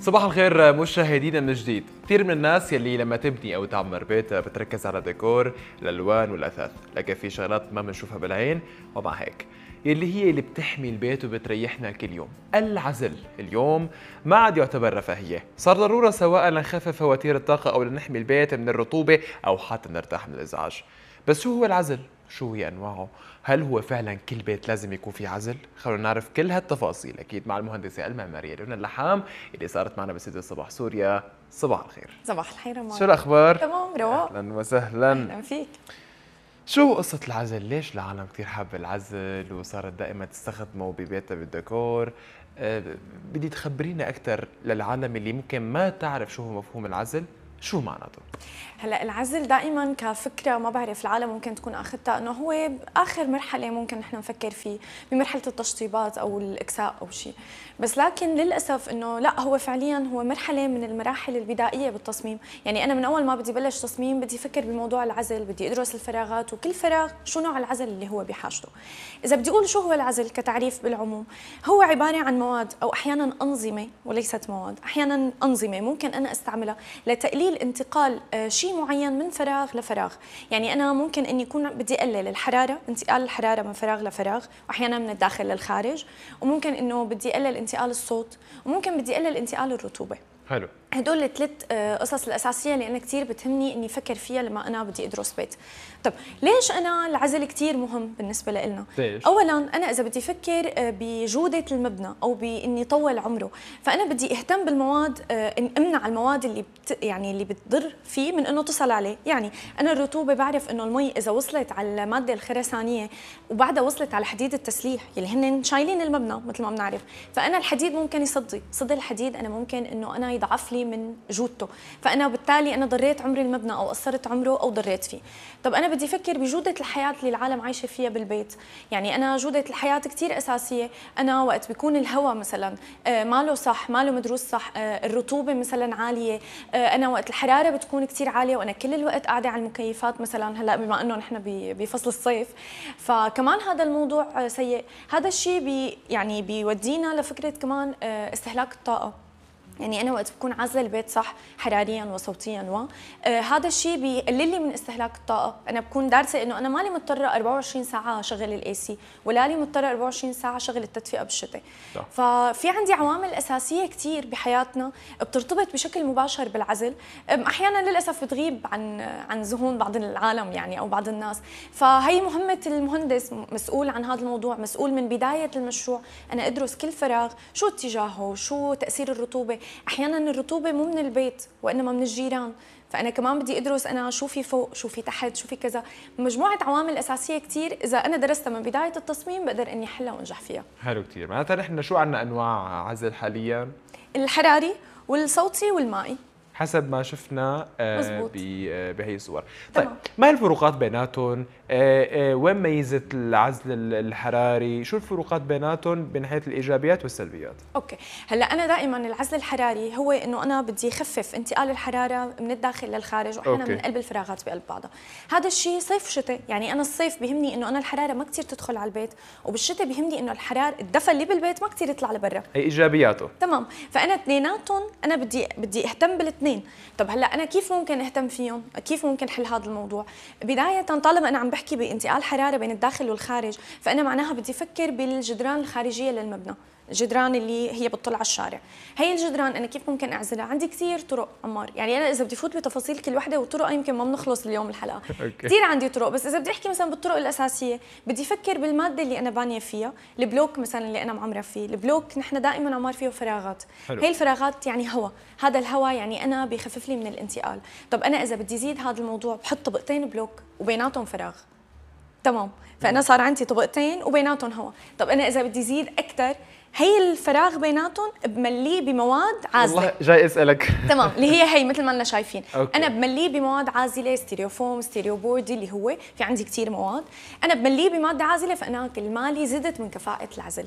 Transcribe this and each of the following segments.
صباح الخير مشاهدينا من جديد. كثير من الناس يلي لما تبني او تعمر بيتها بتركز على ديكور، الالوان والاثاث، لكن في شغلات ما بنشوفها بالعين ومع هيك اللي بتحمي البيت وبتريحنا كل يوم. العزل اليوم ما عاد يعتبر رفاهية، صار ضرورة سواء لنخفف فواتير الطاقة او لنحمي البيت من الرطوبة او حتى نرتاح من الازعاج. بس شو هو العزل؟ شو هي انواعه؟ هل هو فعلا كل بيت لازم يكون فيه عزل؟ خلونا نعرف كل هالتفاصيل اكيد مع المهندسه المعماريه لونا اللحام اللي صارت معنا باستديو صباح سوريا. صباح الخير. صباح الخير عمار. شو الاخبار؟ تمام رواق. اهلا وسهلا. اهلا فيك. شو قصة العزل؟ ليش العالم كثير حابة العزل وصارت دائما تستخدمه ببيتها بالديكور؟ بدي تخبرينا أكثر للعالم اللي ممكن ما تعرف شو هو مفهوم العزل، شو معناته؟ هلا العزل دائما كفكره ما بعرف العالم ممكن تكون اخذتها انه هو اخر مرحله ممكن نحن نفكر فيه بمرحله التشطيبات او الاكساء او شيء، بس لكن للاسف انه لا، هو فعليا هو مرحله من المراحل البدائيه بالتصميم. يعني انا من اول ما بدي بلش تصميم بدي افكر بموضوع العزل، بدي ادرس الفراغات وكل فراغ شو نوع العزل اللي هو بحاجته. اذا بدي اقول شو هو العزل كتعريف بالعموم، هو عباره عن مواد او احيانا انظمه وليست مواد، احيانا انظمه ممكن انا استعملها لتقليل انتقال شيء معين من فراغ لفراغ. يعني انا ممكن اني يكون بدي اقلل الحراره، انتقال الحراره من فراغ لفراغ، واحيانا من الداخل للخارج، وممكن انه بدي اقلل انتقال الصوت، وممكن بدي اقلل انتقال الرطوبه. حلو. هدول الثلاث قصص الاساسيه اللي انا كثير بتهمني اني افكر فيها لما انا بدي ادرس بيت. طب ليش انا العزل كثير مهم بالنسبه لنا؟ ليش؟ اولا انا اذا بدي افكر بجوده المبنى او باني طول عمره، فانا بدي اهتم بالمواد، ان امنع المواد اللي يعني اللي بتضر فيه من انه تصل عليه. يعني انا الرطوبه بعرف انه المي اذا وصلت على الماده الخرسانيه وبعدها وصلت على حديد التسليح اللي هن شايلين المبنى مثل ما بنعرف، فانا الحديد ممكن صدى الحديد انا ممكن انه انا يضعف لي من جودته، فانا بالتالي انا ضريت عمر المبنى او قصرت عمره او ضريت فيه. طب انا بدي افكر بجوده الحياه اللي العالم عايشه فيها بالبيت. يعني انا جوده الحياه كثير اساسيه. انا وقت بيكون الهواء مثلا ماله صح، ماله مدروس صح، الرطوبه مثلا عاليه، انا وقت الحراره بتكون كثير عاليه وانا كل الوقت قاعده على المكيفات مثلا، هلا بما انه نحن بفصل الصيف، فكمان هذا الموضوع سيء. هذا الشيء يعني بيودينا لفكره كمان استهلاك الطاقه. يعني أنا وقت بكون عازلة البيت صح حرارياً وصوتياً هذا الشيء بيقلل لي من استهلاك الطاقة. أنا بكون دارسة إنه أنا مالي مضطرة 24 ساعة أشغل الأي سي، ولا لي مضطرة 24 ساعة أشغل التدفئة بالشتاء. ففي عندي عوامل أساسية كتير بحياتنا بترتبط بشكل مباشر بالعزل، أحياناً للأسف بتغيب عن ذهون بعض العالم يعني أو بعض الناس. فهي مهمة المهندس، مسؤول عن هذا الموضوع، مسؤول من بداية المشروع أنا أدرس كل فراغ شو اتجاهه، شو تأثير الرطوبة. احيانا الرطوبه مو من البيت وانما من الجيران، فانا كمان بدي ادرس انا شو في فوق، شو في تحت، شو في كذا، مجموعه عوامل اساسيه كثير اذا انا درستها من بدايه التصميم بقدر اني احلها وانجح فيها. حلو كثير. معناتها نحن شو عندنا انواع عزل حاليا؟ الحراري والصوتي والمائي حسب ما شفنا بهي الصور. طيب تمام. ما الفروقات بيناتهم؟ وين ميزة العزل الحراري؟ شو الفروقات بيناتهم من حيث الإيجابيات والسلبيات؟ اوكي، هلا انا دائما العزل الحراري هو انه انا بدي اخفف انتقال الحراره من الداخل للخارج واحيانا من قلب الفراغات بقلب بعضها. هذا الشيء صيف وشتاء، يعني انا الصيف بيهمني انه انا الحراره ما كثير تدخل على البيت، وبالشتاء بيهمني انه الحراره الدفى اللي بالبيت ما كثير يطلع لبرا. هي ايجابياته. تمام، فانا اثنيناتهم انا بدي اهتم بالاثنين. طب هلا انا كيف ممكن اهتم فيهم؟ كيف ممكن حل هذا الموضوع؟ بدايه طالما انا عم بحكي بانتقال حراره بين الداخل والخارج، فانا معناها بدي افكر بالجدران الخارجيه للمبنى، الجدران اللي هي بتطل على الشارع. هي الجدران انا كيف ممكن اعزلها؟ عندي كثير طرق عمار، يعني انا اذا بدي فوت بتفاصيل كل وحده والطرق يمكن ما بنخلص اليوم الحلقه. كثير عندي طرق، بس اذا بدي احكي مثلا بالطرق الاساسيه بدي افكر بالماده اللي انا بانيه فيها. البلوك مثلا اللي انا معمره فيه، البلوك نحن دائما عمار فيه فراغات. حلو. هي الفراغات يعني هواء، هذا الهواء يعني انا بخفف لي من الانتقال. طب انا اذا بدي زيد هذا الموضوع بحط طبقتين بلوك وبيناتهم فراغ. تمام، فانا صار عندي طبقتين وبيناتهم هواء. طب انا اذا بدي زيد اكثر، هي الفراغ بيناتهم بمليه بمواد عازله. والله جاي اسالك. تمام، اللي هي مثل ما لنا شايفين. أوكي. انا بمليه بمواد عازله، ستيريو فوم، ستيريو بورد، اللي هو في عندي كثير مواد، انا بمليه بماده عازله، فانا كل مالي زدت من كفاءه العزل.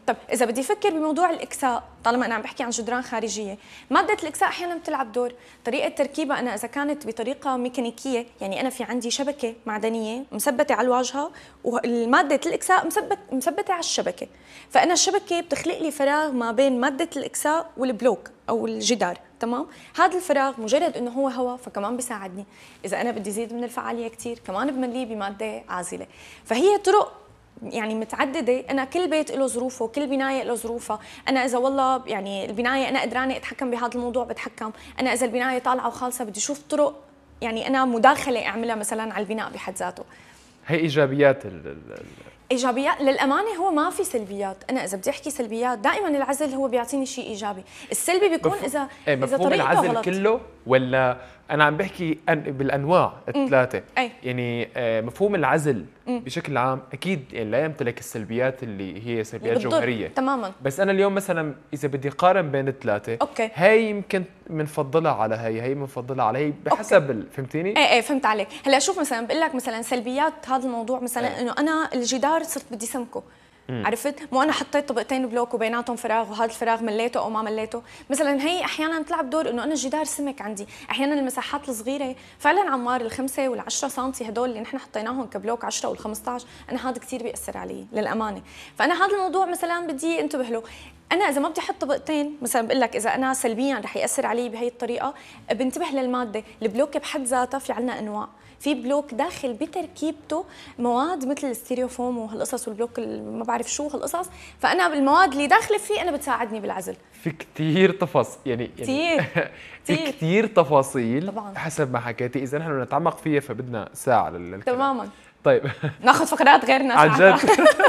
طب اذا بدي افكر بموضوع الاكساء، طالما انا عم بحكي عن جدران خارجيه، ماده الاكساء احيانا بتلعب دور. طريقه تركيبها انا اذا كانت بطريقه ميكانيكيه، يعني انا في عندي شبكه معدنيه مثبته على الواجهه وماده الاكساء مثبته على الشبكه، فانا الشبكه بتخلق لي فراغ ما بين ماده الاكساء والبلوك او الجدار، تمام؟ هذا الفراغ مجرد انه هو هواء فكمان بيساعدني. اذا انا بدي زيد من الفعاليه كثير كمان بمليه بماده عازله. فهي طرق يعني متعدده. انا كل بيت له ظروفه، كل بنايه له ظروفها. انا اذا والله يعني البنايه انا قدرانه اتحكم بهذا الموضوع بتحكم، انا اذا البنايه طالعه وخالصه بدي اشوف طرق يعني انا مداخله اعملها مثلا على البناء بحد ذاته. هي ايجابيات ايجابيات للامانه، هو ما في سلبيات. انا اذا بدي احكي سلبيات دائما العزل هو بيعطيني شيء ايجابي، السلبي بيكون اذا مفهوم العزل غلط. كله، ولا انا عم بحكي بالانواع الثلاثه؟ يعني مفهوم العزل بشكل عام اكيد يعني لا يمتلك السلبيات اللي هي سلبيات جوهريه تماما. بس انا اليوم مثلا اذا بدي قارن بين الثلاثه، اوكي، هي يمكن بنفضلها على هي بنفضلها على هي بحسب فهمتيني؟ ايه فهمت عليك. هلا شوف مثلا بقول لك مثلا سلبيات هذا الموضوع، مثلا انه انا الجدار صرت بدي سمكه، عرفت؟ مو انا حطيت طبقتين بلوك وبيناتهم فراغ وهذا الفراغ مليته او ما مليته، مثلا هي احيانا تلعب دور انه انا الجدار سمك عندي، احيانا المساحات الصغيره فعلا عمار ال5 وال10 سم هدول اللي نحن حطيناهم كبلوك 10 وال15، انا هذا كثير بياثر علي للامانه. فانا هذا الموضوع مثلا بدي انتبه له. انا اذا ما بدي احط طبقتين مثلا بقول لك اذا انا سلبيا رح ياثر علي بهي الطريقه، بنتبه للماده. البلوك بحد ذاتها في عندنا انواع، في بلوك داخل بتركيبته مواد مثل الستيريوفوم وهالقصص والبلوك ما بعرف شو هالقصص، فانا بالمواد اللي داخله فيه انا بتساعدني بالعزل. في كثير تفاصيل يعني في كثير تفاصيل طبعا حسب ما حكيتي. اذا نحن نتعمق فيها فبدنا ساعه للكلام. تماما. طيب ناخذ فقرات غيرنا عن جد.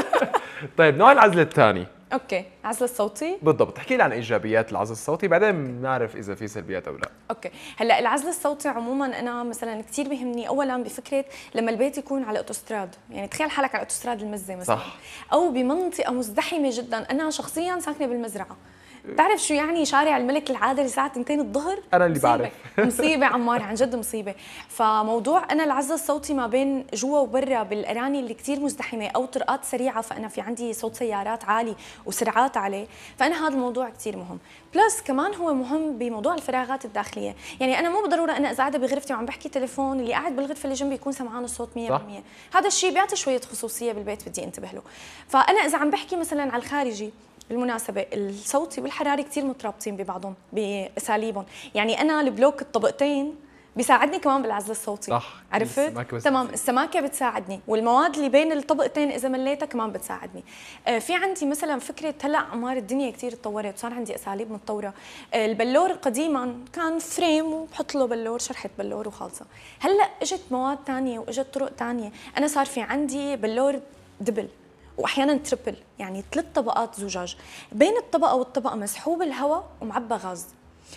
طيب نوع العزل الثاني. اوكي، العزل الصوتي. بالضبط، احكي لي عن ايجابيات العزل الصوتي بعدين بنعرف اذا في سلبيات او لا. اوكي، هلا العزل الصوتي عموما انا مثلا كثير بيهمني اولا بفكره لما البيت يكون على اوتوستراد، يعني تخيل حالك على اوتوستراد المزه مثلا، صح، او بمنطقه مزدحمه جدا. انا شخصيا ساكنه بالمزرعه، بتعرف شو يعني شارع الملك العادل الساعه 2 الظهر؟ انا اللي بعرف. مصيبه عمار، عن جد مصيبه. فموضوع انا العزل الصوتي ما بين جوا وبرا بالاراني اللي كثير مزدحمه او طرقات سريعه، فانا في عندي صوت سيارات عالي وسرعات عليه، فانا هذا الموضوع كثير مهم. بلس كمان هو مهم بموضوع الفراغات الداخليه، يعني انا مو بالضروره انا اذا قاعده بغرفتي وعم بحكي تليفون اللي قاعد بالغرفه اللي جنبي يكون سمعان الصوت 100%. هذا الشيء بيعطي شويه خصوصيه بالبيت بدي انتبه له. فانا اذا عم بحكي مثلا على الخارجي، بالمناسبة الصوتي والحراري كثير مترابطين ببعضهم بأساليبهم، يعني أنا البلوك الطبقتين بيساعدني كمان بالعزل الصوتي، صح، عرفت؟ تمام، السماكة بتساعدني، والمواد اللي بين الطبقتين إذا مليتها كمان بتساعدني. في عندي مثلا فكرة هلا عمار الدنيا كثير تطورت وصار عندي أساليب متطورة. البلور قديما كان فريم وبحط له بلور، شرحة بلور وخالصة. هلا اجت مواد ثانية واجت طرق ثانية، أنا صار في عندي بلور دبل واحيانا تربل، يعني 3 طبقات زجاج، بين الطبقه والطبقه مسحوب الهواء ومعبى غاز.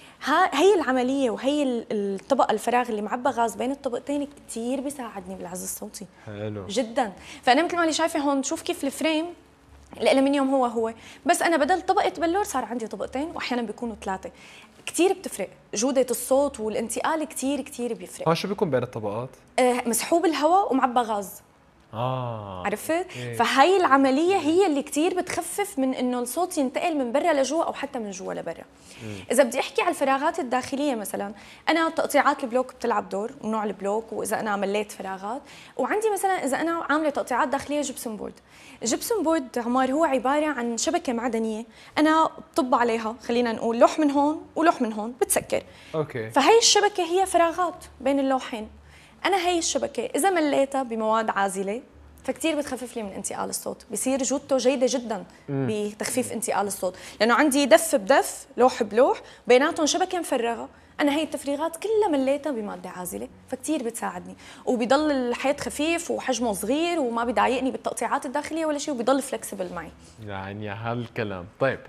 هي العمليه وهي الطبقه الفراغ اللي معبى غاز بين الطبقتين كثير بيساعدني بالعزل الصوتي. حلو جدا. فانا مثل ما اللي شايفه هون، شوف كيف الفريم الالمنيوم هو بس انا بدل طبقه بلور صار عندي طبقتين واحيانا بيكونوا 3. كثير بتفرق جوده الصوت والانتقال، كثير بيفرق. هون شو بيكون بين الطبقات؟ مسحوب الهواء ومعبى غاز. عرفت؟ فهي العملية هي اللي كتير بتخفف من انه الصوت ينتقل من برا لجوا او حتى من جوا لبرا. اذا بدي احكي على الفراغات الداخلية مثلا، انا تقطيعات البلوك بتلعب دور ونوع البلوك، واذا انا مليت فراغات، وعندي مثلا اذا انا عاملة تقطيعات داخلية جبسون بورد. الجبسون بورد عمار هو عبارة عن شبكة معدنية انا بطب عليها، خلينا نقول لوح من هون ولوح من هون بتسكر. اوكي. فهي الشبكة هي فراغات بين اللوحين. أنا هي الشبكة إذا مليتها بمواد عازلة فكتير بتخفف لي من انتقال الصوت، بصير جودته جيدة جدا بتخفيف انتقال الصوت، لأنه عندي دف بدف لوح بلوح بيناتهم شبكة مفرغة، أنا هي التفريغات كلها مليتها بمادة عازلة فكتير بتساعدني، وبيضل الحيط خفيف وحجمه صغير وما بيضايقني بالتقطيعات الداخلية ولا شيء، وبيضل فلكسبل معي. يعني هالكلام. طيب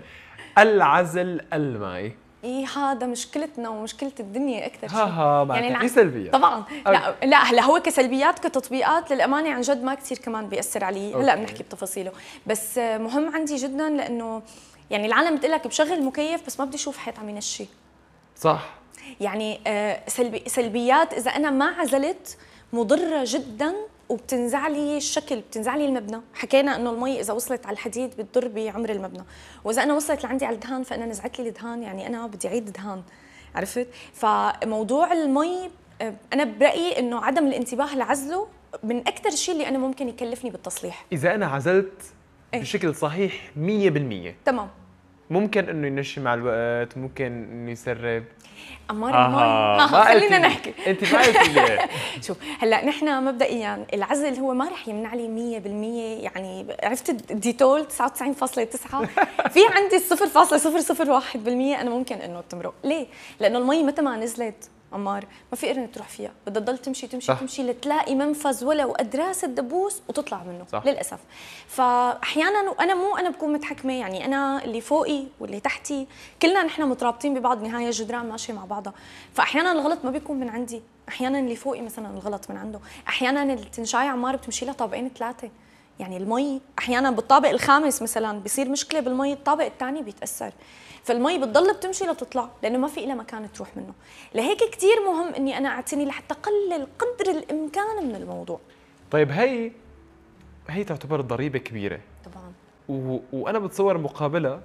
العزل المائي، هذا مشكلتنا ومشكله الدنيا اكثر شيء. يعني في سلبيات طبعا. لا هلا هو كسلبيات كتطبيقات للامانه عن جد ما كثير كمان بياثر علي. هلا بنحكي بتفاصيله، بس مهم عندي جدا لانه يعني العالم بتقول لك بشغل مكيف بس ما بدي اشوف حيط عم ينشي. صح. يعني سلبيات اذا انا ما عزلت مضره جدا وبتنزع لي الشكل، بتنزع لي المبنى. حكينا انه المي اذا وصلت على الحديد بتضر بعمر المبنى، واذا انا وصلت لعندي على الدهان فانا نزعت لي الدهان، يعني انا بدي اعيد دهان. عرفت؟ فموضوع المي انا برايي انه عدم الانتباه لعزله من اكثر شيء اللي انا ممكن يكلفني بالتصليح. اذا انا عزلت بشكل صحيح 100%، تمام، ممكن انه ينشي مع الوقت، ممكن انه يسرب. عمار المي خلينا نحكي. انت ما قلتي لي. شوف هلا نحن مبدئيا العزل هو ما رح يمنع لي 100%، يعني عرفت الديتول 99.9 في عندي 0.001% انا ممكن انه تمرق. ليه؟ لانه المي متى ما نزلت عمار ما في قرن تروح فيها، بدها تضل تمشي تمشي صح. تمشي لتلاقي منفذ ولو ادراس الدبوس وتطلع منه صح. للاسف. فاحيانا انا بكون متحكمه، يعني انا اللي فوقي واللي تحتي كلنا نحن مترابطين ببعض، نهايه جدران ماشيه مع بعضها. فاحيانا الغلط ما بيكون من عندي، احيانا اللي فوقي مثلا الغلط من عنده، احيانا التنشاي عمار بتمشي لها طابقين ثلاثه. يعني المي احيانا بالطابق الخامس مثلا بصير مشكله بالمي، الطابق الثاني بيتاثر. فالمي بتضل بتمشي لتطلع لانه ما في لها مكان تروح منه. لهيك كثير مهم اني انا اعتني لحتى اقلل قدر الامكان من الموضوع. طيب هي تعتبر ضريبه كبيره طبعا، وانا بتصور مقابلها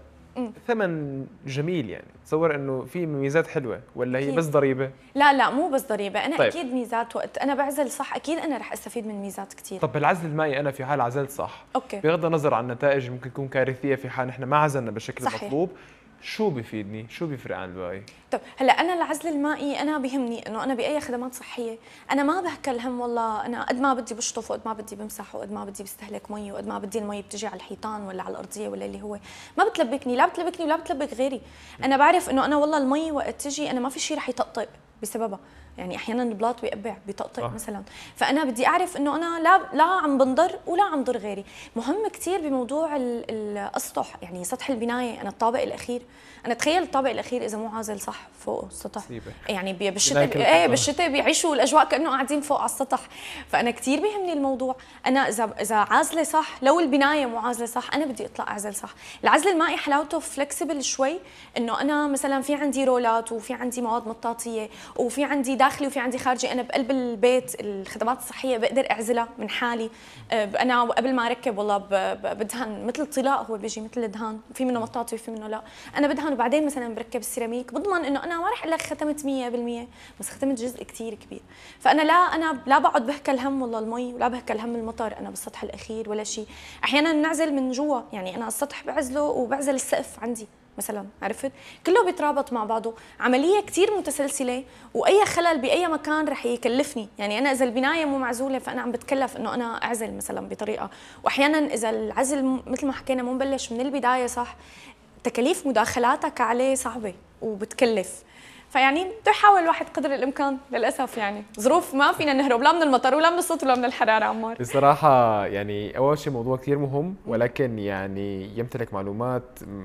ثمن جميل، يعني بتصور انه في ميزات حلوه، ولا هي بس ضريبه؟ لا مو بس ضريبه، انا طيب. اكيد ميزات، وقت انا بعزل صح اكيد انا رح استفيد من ميزات كثير. طب بالعزل المائي انا في حال عزلت صح، اوكي، بغض النظر عن النتائج ممكن تكون كارثيه في حال نحن ما عزلنا بالشكل المطلوب، شو بيفيدني؟ شو بيفرق عن الباقي؟ طب هلا انا العزل المائي انا بيهمني انه انا باي خدمات صحيه انا ما بهكل هم والله انا قد ما بدي بشطف وقد ما بدي بمسح وقد ما بدي بستهلك مي وقد ما بدي المي بتجي على الحيطان ولا على الارضيه ولا اللي هو ما بتلبكني، لا بتلبكني ولا بتلبك غيري. انا بعرف انه انا والله المي وقت تجي انا ما في شيء رح يطقطق بسببها، يعني احيانا البلاط بيقبع بيطقطق مثلا، فانا بدي اعرف انه انا لا عم بنضر ولا عم ضر غيري. مهم كثير بموضوع الاسطح، يعني سطح البنايه، انا الطابق الاخير، انا تخيل الطابق الاخير اذا مو عازل صح فوق السطح يعني بالشتاء بالشتاء بيعيشوا الاجواء كانه قاعدين فوق على السطح. فانا كثير بيهمني الموضوع، انا اذا عازله صح، لو البنايه مو عازله صح انا بدي اطلع اعزل صح. العزل المائي حلاوته فلكسبل شوي، انه انا مثلا في عندي رولات وفي عندي مواد مطاطيه وفي عندي داخلي وفي عندي خارجي، انا بقلب البيت الخدمات الصحيه بقدر اعزلها من حالي. انا قبل ما اركب والله بدهن مثل الطلاء، هو بيجي مثل الدهان، في منه مطاطي وفي منه لا، انا بدهن وبعدين مثلا بركب السيراميك، بضمن انه انا ما رح اقول لك ختمت 100% بس ختمت جزء كثير كبير. فانا لا بقعد بهكل هم والله المي ولا بهكل هم المطر انا بالسطح الاخير ولا شيء. احيانا بنعزل من جوا، يعني انا السطح بعزله وبعزل السقف عندي مثلا، عرفت؟ كله بيترابط مع بعضه، عمليه كثير متسلسله، واي خلل باي مكان رح يكلفني. يعني انا اذا البنايه مو معزوله فانا عم بتكلف انه انا اعزل مثلا بطريقه، واحيانا اذا العزل مثل ما حكينا مو مبلش من البدايه صح، تكاليف مداخلاتك عليه صعبه وبتكلف. فيعني بده يحاول الواحد قدر الامكان، للاسف يعني ظروف ما فينا نهرب لا من المطر ولا من الصوت ولا من الحراره. عمار بصراحه يعني اول شيء موضوع كثير مهم، ولكن يعني يمتلك معلومات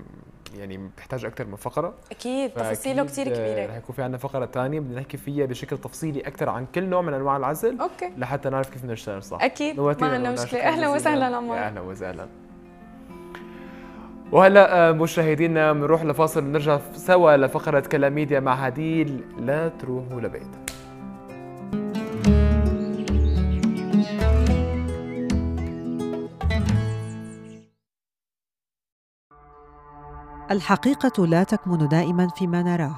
يعني بتحتاج اكثر من فقره، اكيد تفاصيله كثير كبيره. رح يكون في عندنا فقره ثانيه بدنا نحكي فيها بشكل تفصيلي اكثر عن كل نوع من انواع العزل، اوكي، لحتى نعرف كيف نشتغل صح. اكيد ما عندنا مشكله. اهلا وسهلا عمار. اهلا وسهلا. وهلا مشاهدينا بنروح لفاصل ونرجع سوا لفقره كلاميديا مع هديل، لا تروحوا لبيت. الحقيقة لا تكمن دائماً فيما نراه،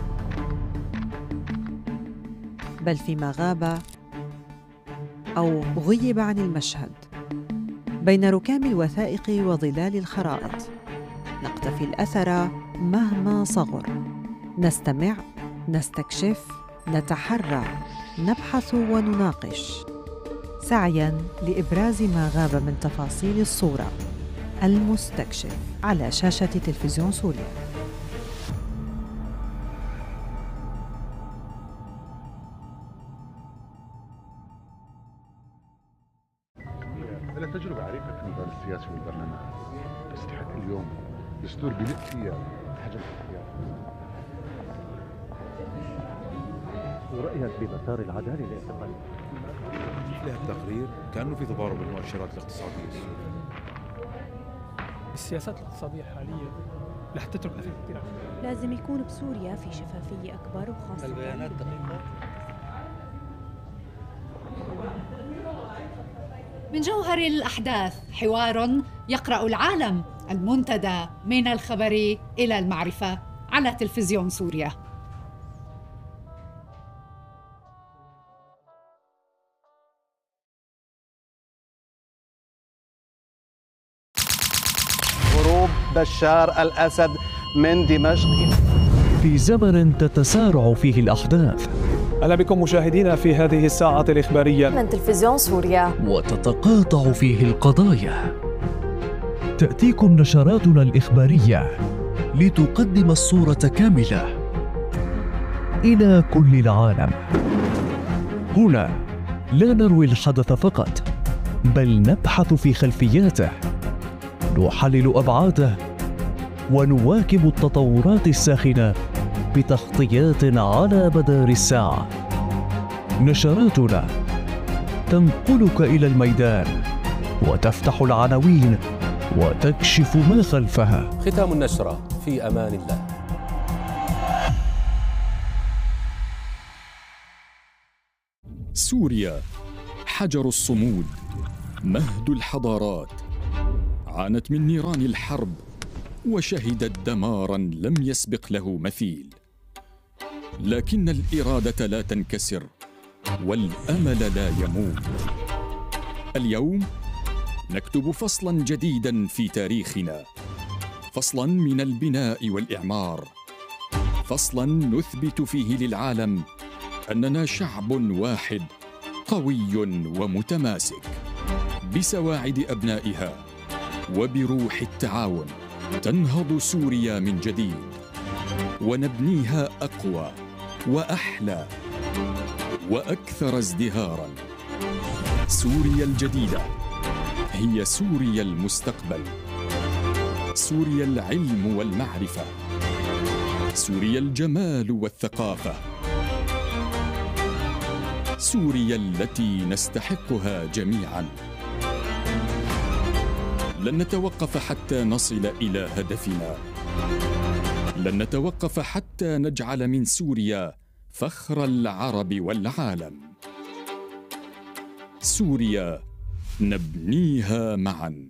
بل فيما غاب أو غيب عن المشهد، بين ركام الوثائق وظلال الخرائط. نقتفي الأثر مهما صغر، نستمع، نستكشف، نتحرى، نبحث ونناقش، سعياً لإبراز ما غاب من تفاصيل الصورة. المستكشف على شاشة تلفزيون سوريا. لها تجربة عريقة في المجال السياسي والبرلمان، بس لحد اليوم دستور بنق فيها حجم الحياة. ورأيك بمسار العدالة الاعتقالي؟ له التقرير كأنه في تضارب بالمؤشرات الاقتصادية السورية. السياسات الاقتصادية حاليا رح تترك أثر كثير. لازم يكون بسوريا في شفافية أكبر وخاصة البيانات دقيقة. من جوهر الأحداث حوار يقرأ العالم، المنتدى من الخبر إلى المعرفة على تلفزيون سوريا. هروب بشار الأسد من دمشق. في زمن تتسارع فيه الأحداث، أهلا بكم مشاهدينا في هذه الساعة الإخبارية من تلفزيون سوريا، وتتقاطع فيه القضايا. تأتيكم نشراتنا الإخبارية لتقدم الصورة كاملة إلى كل العالم. هنا لا نروي الحدث فقط، بل نبحث في خلفياته، نحلل أبعاده، ونواكب التطورات الساخنة بتغطيات على مدار الساعة. نشراتنا تنقلك إلى الميدان وتفتح العناوين وتكشف ما خلفها. ختام النشرة في أمان الله. سوريا حجر الصمود، مهد الحضارات، عانت من نيران الحرب وشهدت دماراً لم يسبق له مثيل، لكن الإرادة لا تنكسر والأمل لا يموت. اليوم نكتب فصلاً جديداً في تاريخنا، فصلاً من البناء والإعمار، فصلاً نثبت فيه للعالم أننا شعب واحد قوي ومتماسك، بسواعد أبنائها وبروح التعاون تنهض سوريا من جديد ونبنيها أقوى وأحلى وأكثر ازدهاراً. سوريا الجديدة هي سوريا المستقبل، سوريا العلم والمعرفة، سوريا الجمال والثقافة، سوريا التي نستحقها جميعاً. لن نتوقف حتى نصل إلى هدفنا، لن نتوقف حتى نجعل من سوريا فخر العرب والعالم. سوريا نبنيها معاً.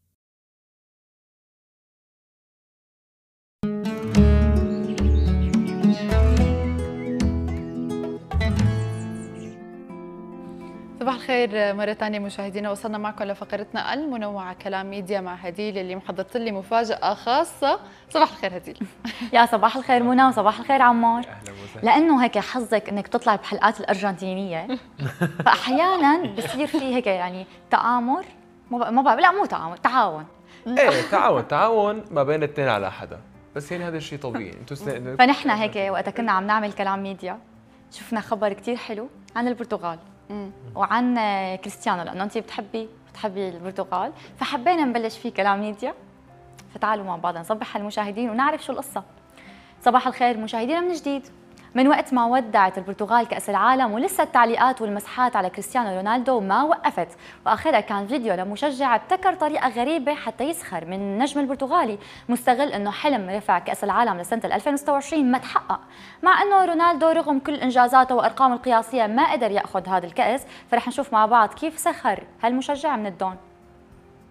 صباح الخير مرة ثانية مشاهدينا، وصلنا معكم لفقرتنا المنوعة كلام ميديا مع هديل اللي محضرت لي مفاجأة خاصة. صباح الخير هديل. يا صباح الخير منى وصباح الخير عمار. لأنه هيك حظك إنك تطلعي بحلقات الأرجنتينية فأحيانا بصير في هيك يعني تآمر، لا مو تآمر، تعاون. ايه تعاون ما بين الاثنين على حدا، بس يعني هذا الشيء طبيعي. انتوا فنحن هيك وقتها كنا عم نعمل كلام ميديا شفنا خبر كتير حلو عن البرتغال وعن كريستيانو، لانه انت بتحبي البرتغال، فحبينا نبلش فيه كلام ميديا. فتعالوا مع بعض نصبح على المشاهدين ونعرف شو القصه. صباح الخير مشاهدينا من جديد. من وقت ما ودعت البرتغال كأس العالم ولسه التعليقات والمسحات على كريستيانو رونالدو ما وقفت، واخرها كان فيديو لمشجع ابتكر طريقه غريبه حتى يسخر من النجم البرتغالي، مستغل انه حلم رفع كأس العالم لسنه 2026 ما تحقق، مع انه رونالدو رغم كل انجازاته وارقامه القياسيه ما قدر ياخذ هذا الكأس. فرح نشوف مع بعض كيف سخر هالمشجع من الدون.